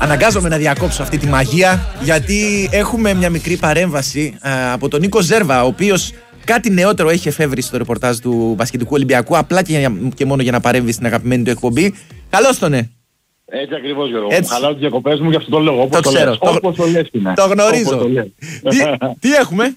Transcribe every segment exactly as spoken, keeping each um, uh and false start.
Αναγκάζομαι να διακόψω αυτή τη μαγεία, γιατί έχουμε μια μικρή παρέμβαση α, από τον Νίκο Ζέρβα, ο οποίος κάτι νεότερο έχει εφεύρει στο ρεπορτάζ του Μπασκετικού Ολυμπιακού, απλά και, και μόνο για να παρέμβει στην αγαπημένη του εκπομπή. Καλώς τον, ε. Έτσι ακριβώς, Γιώργο. Χαλάω τις διακοπές μου, γι' αυτό το λόγο. Όπως το, το ξέρω. Λες. Το, όπως το λες είναι. Το γνωρίζω. Το τι, τι έχουμε?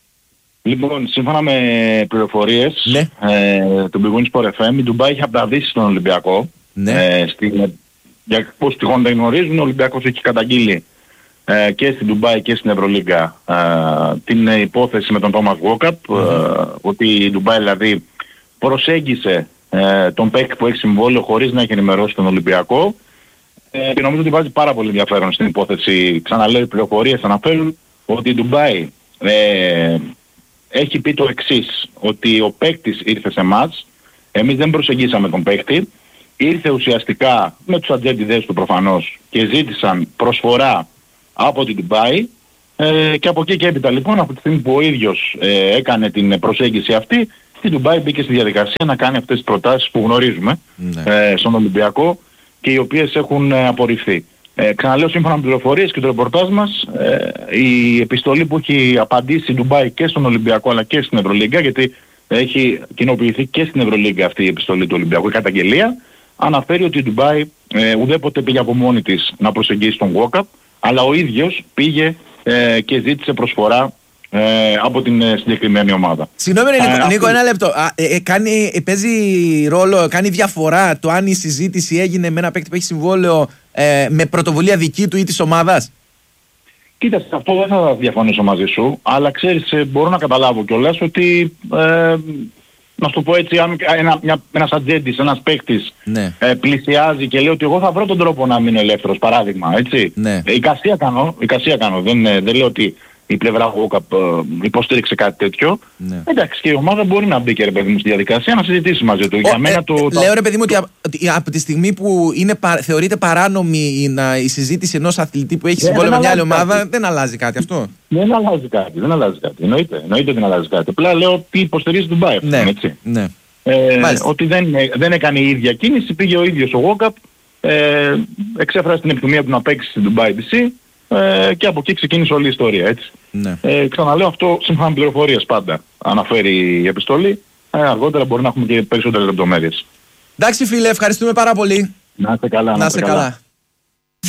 Λοιπόν, σύμφωνα με πληροφορίες ναι. ε, του Big Win Sport εφ εμ, η Ντουμπάι είχε απαντήσει στον Ολυμπιακό. Ναι. Ε, στην, για πώς τυχόν δεν γνωρίζουν, ο Ολυμπιακός έχει καταγγείλει ε, και στην Ντουμπάι και στην Ευρωλίγκα ε, την υπόθεση με τον Τόμας Γουόκαπ, mm-hmm. ε, ότι η Ντουμπάι δηλαδή προσέγγισε ε, τον παίκτη που έχει συμβόλαιο χωρίς να έχει ενημερώσει τον Ολυμπιακό, ε, και νομίζω ότι βάζει πάρα πολύ ενδιαφέρον στην υπόθεση. Ξαναλέω, οι πληροφορίες αναφέρουν ότι η Ντουμπάι ε, έχει πει το εξής, ότι ο παίκτης ήρθε σε εμάς, εμείς δεν προσεγγίσαμε τον παίκτη, ήρθε ουσιαστικά με τους ατζέντιδες του προφανώς και ζήτησαν προσφορά από την Ντουμπάι, ε, και από εκεί και έπειτα λοιπόν, από τη στιγμή που ο ίδιος ε, έκανε την προσέγγιση αυτή, η Ντουμπάι μπήκε στη διαδικασία να κάνει αυτές τις προτάσεις που γνωρίζουμε ναι. ε, στον Ολυμπιακό και οι οποίες έχουν ε, απορριφθεί. Ε, ξαναλέω, σύμφωνα με πληροφορίες και το ρεπορτάζ μας, ε, η επιστολή που έχει απαντήσει η Ντουμπάι και στον Ολυμπιακό αλλά και στην Ευρωλίγκα, γιατί έχει κοινοποιηθεί και στην Ευρωλίγκα αυτή η επιστολή του Ολυμπιακού, η καταγγελία, αναφέρει ότι η Ντουμπάι ε, ουδέποτε πήγε από μόνη της να προσεγγίσει τον Γουόκαπ, αλλά ο ίδιος πήγε ε, και ζήτησε προσφορά ε, από την ε, συγκεκριμένη ομάδα. Συγγνώμη, Νίκο, ε, Νίκο, ένα λεπτό. Α, ε, ε, κάνει, ε, παίζει ρόλο, κάνει διαφορά το αν η συζήτηση έγινε με ένα παίκτη που έχει συμβόλαιο ε, με πρωτοβουλία δική του ή της ομάδας? Κοίτα, σε αυτό δεν θα διαφωνήσω μαζί σου, αλλά ξέρεις, ε, μπορώ να καταλάβω κιόλας ότι, ε, να σου το πω έτσι, αν ένα, μια, ένας ατζέντης, ένας παίκτης ναι. ε, πλησιάζει και λέει ότι εγώ θα βρω τον τρόπο να μείνω ελεύθερος, παράδειγμα, έτσι. Ναι. Ε, εικασία κάνω, εικασία κάνω, δεν, ε, δεν λέω ότι η πλευρά Γουόκαπ ε, υποστήριξε κάτι τέτοιο. Ναι. Εντάξει, και η ομάδα μπορεί να μπει και ρε παιδί μου στη διαδικασία να συζητήσει μαζί του. Ο, Για μένα ε, το, ε, λέω ρε παιδί μου ότι, ότι από τη στιγμή που είναι, θεωρείται παράνομη η, η συζήτηση ενός αθλητή που έχει συμβόλαιο με μια άλλη ομάδα, κάτι. δεν αλλάζει κάτι αυτό. Δεν αλλάζει κάτι, δεν αλλάζει κάτι. Εννοείται, εννοείται δεν αλλάζει κάτι. Απλά λέω ότι υποστηρίζει τον Ντουμπάι. Ναι, έτσι. Ναι. Ε, ότι δεν, δεν έκανε η ίδια κίνηση, πήγε ο ίδιος ο Γουόκαπ, ε, εξέφρασε την επιθυμία του να παίξει στην Ντουμπάι ντι σι, ε, και από εκεί ξεκίνησε όλη η ιστορία, έτσι. Ναι. Ε, ξαναλέω, αυτό σύμφωνα με πληροφορίες πάντα αναφέρει η επιστολή. Ε, αργότερα μπορεί να έχουμε και περισσότερες λεπτομέρειες. Εντάξει φίλε, ευχαριστούμε πάρα πολύ. Να είστε καλά. Να είστε καλά. καλά.